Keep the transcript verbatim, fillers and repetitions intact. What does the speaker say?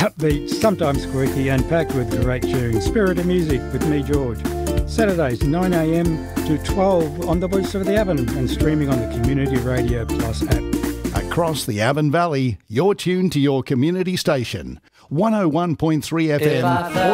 upbeat, sometimes squeaky, and packed with great cheering spirit of music with me, George. Saturdays, nine a m to twelve on the Voice of the Avon and streaming on the Community Radio Plus app. Across the Avon Valley, you're tuned to your community station, one oh one point three F M.